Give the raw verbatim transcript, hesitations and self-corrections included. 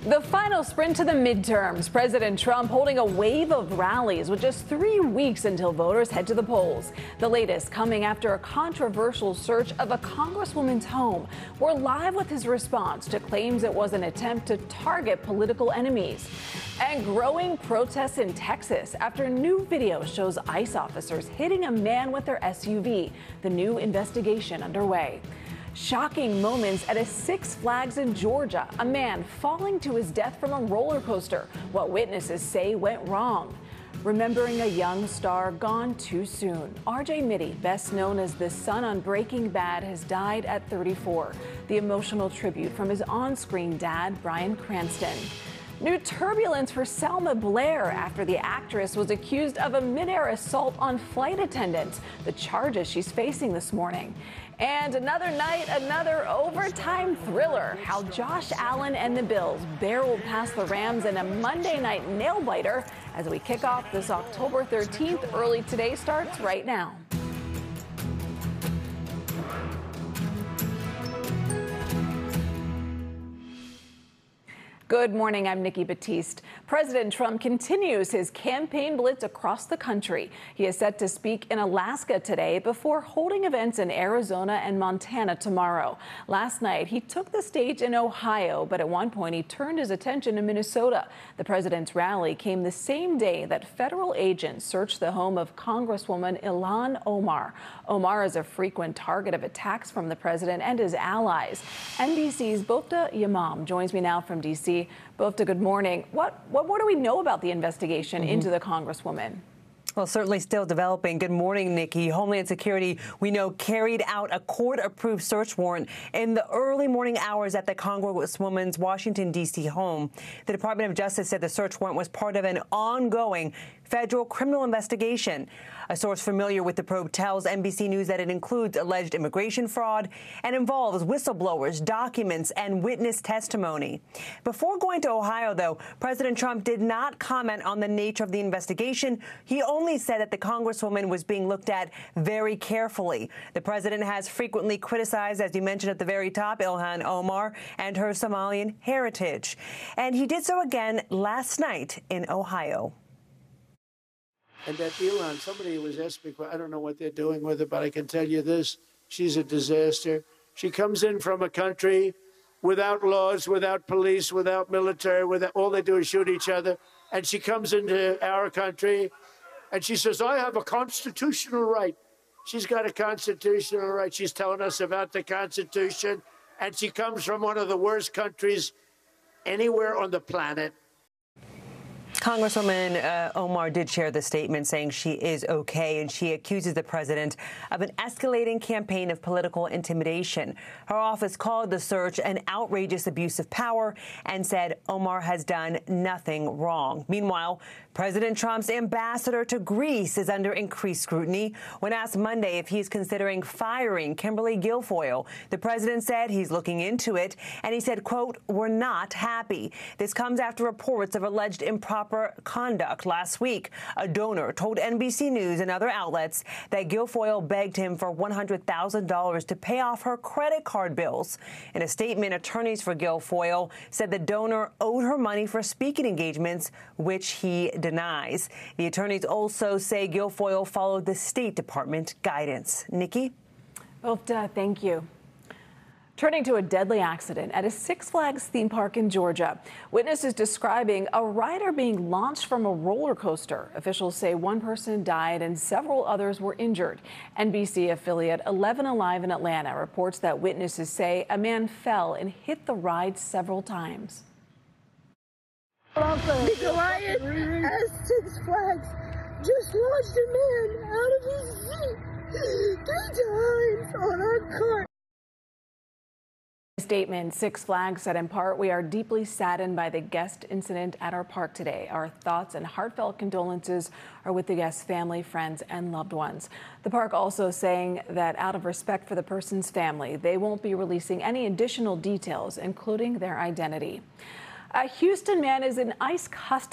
The final sprint to the midterms. President Trump holding a wave of rallies with just three weeks until voters head to the polls. The latest coming after a controversial search of a congresswoman's home. We're live with his response to claims it was an attempt to target political enemies. And growing protests in Texas after new video shows ICE officers hitting a man with their S U V. The new investigation underway. Shocking moments at a Six Flags in Georgia. A man falling to his death from a roller coaster. What witnesses say went wrong. Remembering a young star gone too soon. R J Mitte, best known as the son on Breaking Bad, has died at thirty-four. The emotional tribute from his on-screen dad, Bryan Cranston. New turbulence for Selma Blair after the actress was accused of a midair assault on flight attendants. The charges she's facing this morning. And another night, another overtime thriller. How Josh Allen and the Bills barreled past the Rams in a Monday night nail-biter as we kick off this October thirteenth. Early Today starts right now. Good morning, I'm Nikki Battiste. President Trump continues his campaign blitz across the country. He is set to speak in Alaska today before holding events in Arizona and Montana tomorrow. Last night, he took the stage in Ohio, but at one point he turned his attention to Minnesota. The president's rally came the same day that federal agents searched the home of Congresswoman Ilhan Omar. Omar is a frequent target of attacks from the president and his allies. N B C's Bofta Yamam joins me now from D C. Bofta, good morning. What, what, what do we know about the investigation mm-hmm. into the Congresswoman? Well, certainly still developing. Good morning, Nikki. Homeland Security, we know, carried out a court-approved search warrant in the early morning hours at the Congresswoman's Washington, D C home. The Department of Justice said the search warrant was part of an ongoing federal criminal investigation. A source familiar with the probe tells N B C News that it includes alleged immigration fraud and involves whistleblowers, documents, and witness testimony. Before going to Ohio, though, President Trump did not comment on the nature of the investigation. He only said that the Congresswoman was being looked at very carefully. The president has frequently criticized, as you mentioned at the very top, Ilhan Omar and her Somalian heritage. And he did so again last night in Ohio. And that Ilhan, somebody was asking me, I don't know what they're doing with her, but I can tell you this, she's a disaster. She comes in from a country without laws, without police, without military, without, all they do is shoot each other. And she comes into our country and she says, I have a constitutional right. She's got a constitutional right. She's telling us about the Constitution. And she comes from one of the worst countries anywhere on the planet. Congresswoman uh, Omar did share the statement saying she is okay, and she accuses the president of an escalating campaign of political intimidation. Her office called the search an outrageous abuse of power and said Omar has done nothing wrong. Meanwhile, President Trump's ambassador to Greece is under increased scrutiny. When asked Monday if he's considering firing Kimberly Guilfoyle, the president said he's looking into it, and he said, quote, we're not happy. This comes after reports of alleged improper conduct last week. A donor told N B C News and other outlets that Guilfoyle begged him for one hundred thousand dollars to pay off her credit card bills. In a statement, attorneys for Guilfoyle said the donor owed her money for speaking engagements, which he denies. The attorneys also say Guilfoyle followed the State Department guidance. Nikki? Bofta, thank you. Turning to a deadly accident at a Six Flags theme park in Georgia. Witnesses describing a rider being launched from a roller coaster. Officials say one person died and several others were injured. N B C affiliate eleven Alive in Atlanta reports that witnesses say a man fell and hit the ride several times. The Goliath at Six Flags just launched a man out of his seat three times on our cart. Statement. Six Flags said in part, we are deeply saddened by the guest incident at our park today. Our thoughts and heartfelt condolences are with the guest's family, friends, and loved ones. The park also saying that out of respect for the person's family, they won't be releasing any additional details, including their identity. A Houston man is in ICE custody.